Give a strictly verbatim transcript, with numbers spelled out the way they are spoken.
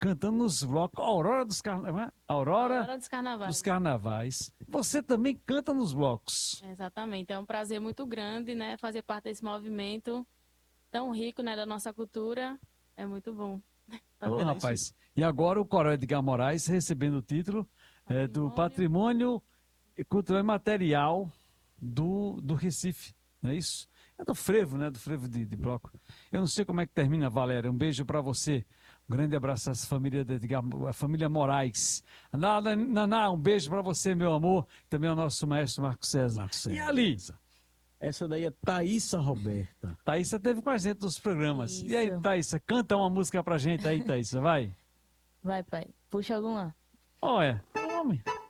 cantando nos blocos Aurora dos Carnavais. Aurora Hora dos carnavais. dos Carnavais. Você também canta nos blocos. Exatamente. É um prazer muito grande, né? Fazer parte desse movimento tão rico, né? Da nossa cultura. É muito bom. Ô, Excelente. rapaz. E agora o Coronel Edgar Moraes recebendo o título é, do Patrimônio Cultural e Material do, do Recife, não é isso? É do frevo, né? Do frevo de, de bloco. Eu não sei como é que termina, Valéria. Um beijo para você. Um grande abraço à família, de Edgar, a família Moraes. Naná, Naná, um beijo para você, meu amor. Também ao nosso maestro Marco César. Marco E César. ali? Essa daí é Thaísa Roberta. Thaísa teve com a gente nos programas. E aí, Isso. Thaísa, canta uma música pra gente aí, Thaísa, vai. Vai, pai. Puxa alguma. Olha, homem.